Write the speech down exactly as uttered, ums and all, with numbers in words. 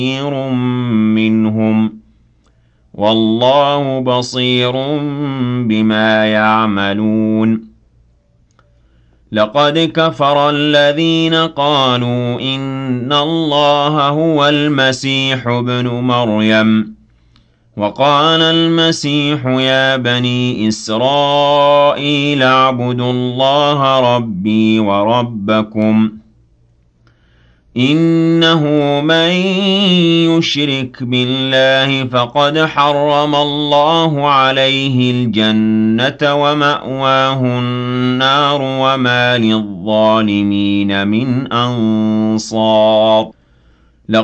بصير منهم والله بصير بما يعملون لقد كفر الذين قالوا إن الله هو المسيح ابن مريم وقال المسيح يا بني إسرائيل اعبدوا الله ربي وربكم إنه من يشرك بالله فقد حرم الله عليه الجنة ومأواه النار وما للظالمين من أنصار